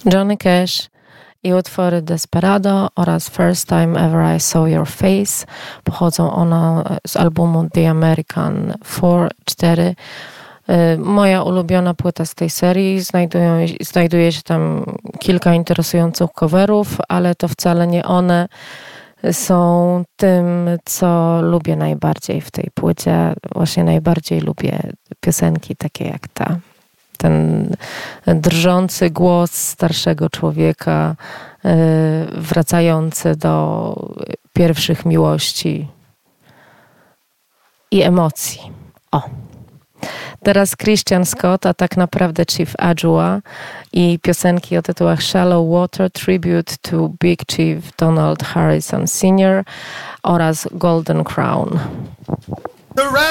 Johnny Cash i utwory Desperado oraz First Time Ever I Saw Your Face. Pochodzą one z albumu The American 4. Moja ulubiona płyta z tej serii. Znajduje się tam kilka interesujących coverów, ale to wcale nie one są tym, co lubię najbardziej w tej płycie. Właśnie najbardziej lubię piosenki takie jak ta. Ten drżący głos starszego człowieka wracający do pierwszych miłości i emocji. O! Teraz Christian Scott, a tak naprawdę Chief Adjua i piosenki o tytułach Shallow Water, Tribute to Big Chief Donald Harrison Sr. oraz Golden Crown.